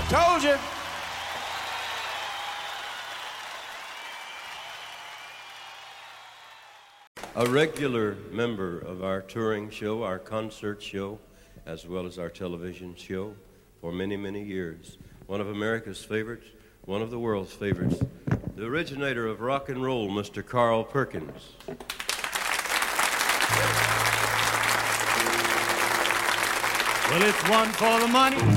Told you. A regular member of our touring show, our concert show, as well as our television show for many, many years. One of America's favorites, one of the world's favorites. The originator of rock and roll, Mr. Carl Perkins. Well, it's one for the money,